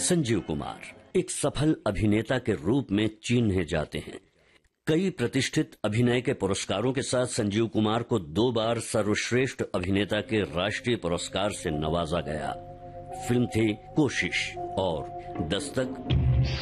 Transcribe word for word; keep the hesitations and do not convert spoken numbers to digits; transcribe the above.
संजीव कुमार एक सफल अभिनेता के रूप में चिन्हे जाते हैं। कई प्रतिष्ठित अभिनय के पुरस्कारों के साथ संजीव कुमार को दो बार सर्वश्रेष्ठ अभिनेता के राष्ट्रीय पुरस्कार से नवाजा गया। फिल्म थी कोशिश और दस्तक